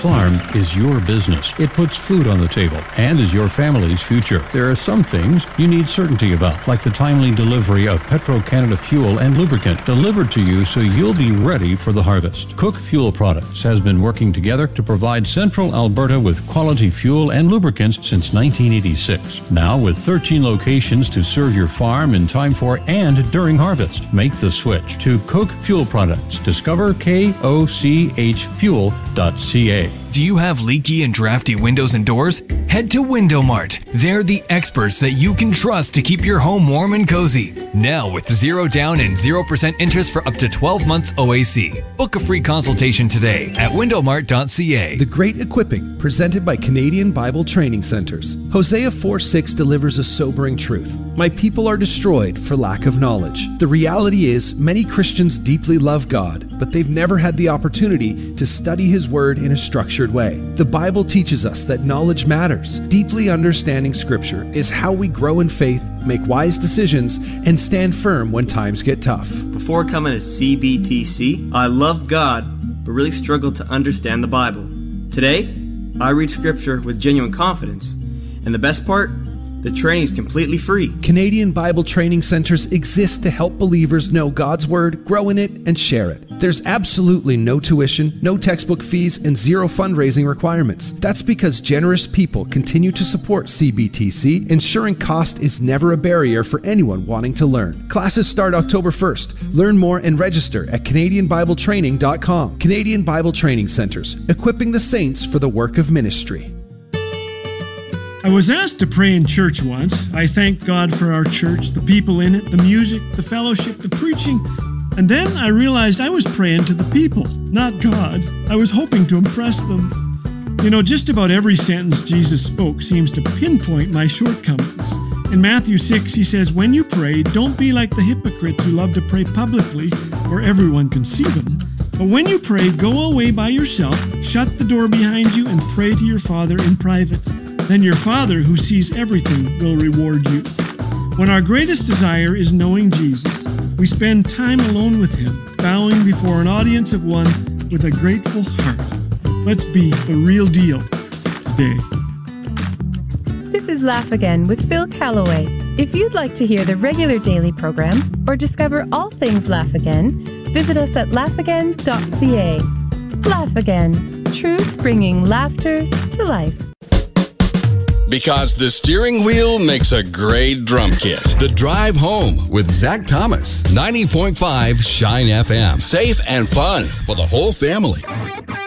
farm is your business. It puts food on the table and is your family's future. There are some things you need certainty about, like the timely delivery of Petro-Canada fuel and lubricant delivered to you so you'll be ready for the harvest. Cook Fuel Products has been working together to provide Central Alberta with quality fuel and lubricants since 1986. Now with 13 locations to serve your farm in time for and during harvest. Make the switch to Cook Fuel Products. Discover kochfuel.ca. Do you have leaky and drafty windows and doors? Head to Window Mart. They're the experts that you can trust to keep your home warm and cozy. Now with 0 down and 0% interest for up to 12 months OAC. Book a free consultation today at windowmart.ca. The Great Equipping, presented by Canadian Bible Training Centers. Hosea 4:6 delivers a sobering truth. My people are destroyed for lack of knowledge. The reality is, many Christians deeply love God, but they've never had the opportunity to study His Word in a structured way. The Bible teaches us that knowledge matters. Deeply understanding Scripture is how we grow in faith, make wise decisions, and stand firm when times get tough. Before coming to CBTC, I loved God, but really struggled to understand the Bible. Today, I read Scripture with genuine confidence. And the best part? The training is completely free. Canadian Bible Training Centers exist to help believers know God's Word, grow in it, and share it. There's absolutely no tuition, no textbook fees, and zero fundraising requirements. That's because generous people continue to support CBTC, ensuring cost is never a barrier for anyone wanting to learn. Classes start October 1st. Learn more and register at CanadianBibleTraining.com. Canadian Bible Training Centers, equipping the saints for the work of ministry. I was asked to pray in church once. I thanked God for our church, the people in it, the music, the fellowship, the preaching. And then I realized I was praying to the people, not God. I was hoping to impress them. You know, just about every sentence Jesus spoke seems to pinpoint my shortcomings. In Matthew 6, he says, "When you pray, don't be like the hypocrites who love to pray publicly where everyone can see them. But when you pray, go away by yourself, shut the door behind you, and pray to your Father in private. Then your Father, who sees everything, will reward you." When our greatest desire is knowing Jesus, we spend time alone with Him, bowing before an audience of one with a grateful heart. Let's be the real deal today. This is Laugh Again with Phil Callaway. If you'd like to hear the regular daily program or discover all things Laugh Again, visit us at laughagain.ca. Laugh Again, truth bringing laughter to life. Because the steering wheel makes a great drum kit. The Drive Home with Zach Thomas. 90.5 Shine FM. Safe and fun for the whole family.